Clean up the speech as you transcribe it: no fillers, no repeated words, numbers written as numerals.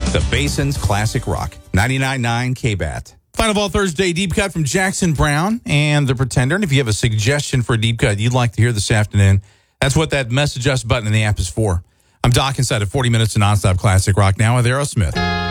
The Basin's Classic Rock, 99.9 KBAT. Final Ball Thursday deep cut from Jackson Browne and The Pretender. And if you have a suggestion for a deep cut you'd like to hear this afternoon, that's what that message us button in the app is for. I'm Doc inside of 40 minutes of nonstop classic rock now with Aerosmith.